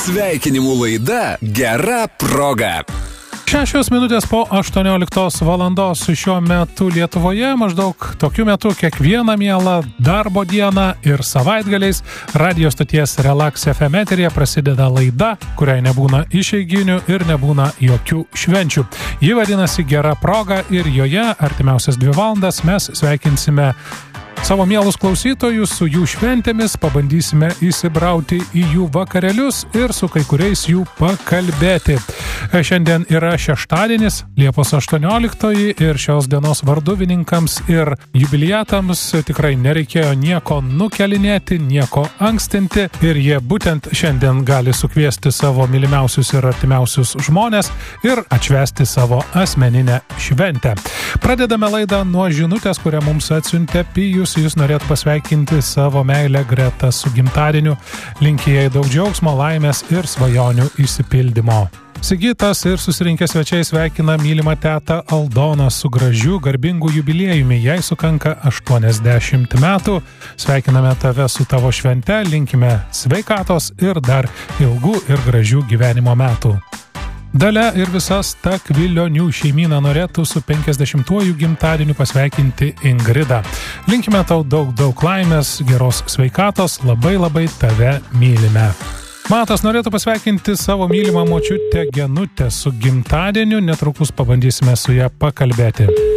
Sveikinimų laida Gera proga. 6 minutės po 18 valandos šiuo metu Lietuvoje, maždaug tokiu metu kiekvieną mielą darbo dieną ir savaitgaliais radio stoties Relax FM eteryje prasideda laida, kuriai nebūna išeiginių ir nebūna jokių švenčių. Ji vadinasi Gera proga ir joje artimiausias 2 valandas mes sveikinsime savo mielus klausytojus su jų šventėmis, pabandysime įsibrauti į jų vakarėlius ir su kai kuriais jų pakalbėti. Šiandien yra šeštadienis, Liepos 18 ir šios dienos varduvininkams ir jubiliatams tikrai nereikėjo nieko nukelinėti, nieko ankstinti ir jie būtent šiandien gali sukviesti savo mylimiausius ir artimiausius žmonės ir atšvęsti savo asmeninę šventę. Pradedame laidą nuo žinutės, kurią mums atsiuntė Pijus. Jūs norėtų pasveikinti savo meilę Gretą su gimtadieniu. Linki jai daug džiaugsmo, laimės ir svajonių išsipildymo. Sigitas ir susirinkę svečiai sveikina mylimą tetą Aldoną su gražiu, garbingu jubiliejumi. Jai sukanka 80 metų. Sveikiname tave su tavo švente, linkime sveikatos ir dar ilgų ir gražių gyvenimo metų. Dalia ir visas Takvilionių šeimyna norėtų su 50-uoju gimtadieniu pasveikinti Ingridą. Linkime tau daug laimės, geros sveikatos, labai tave mylime. Matas norėtų pasveikinti savo mylimą močiutę Genutę su gimtadieniu, netrukus pabandysime su ją pakalbėti.